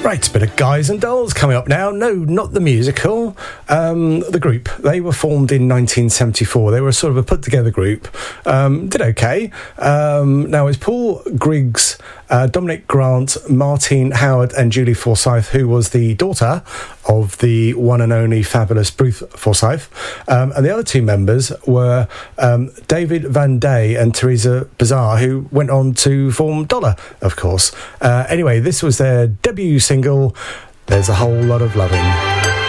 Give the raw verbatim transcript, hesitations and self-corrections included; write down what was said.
Right, bit of Guys and Dolls coming up now. No, not the musical. Um, the group, they were formed in nineteen seventy-four. They were sort of a put-together group. Um, did okay. Um, now, it's Paul Griggs, uh, Dominic Grant, Martine Howard and Julie Forsyth, who was the daughter of the one and only fabulous Bruce Forsyth. Um, and the other two members were um, David Van Day and Teresa Bazar, who went on to form Dollar, of course. Uh, anyway, this was their debut single, There's a Whole Lot of Loving.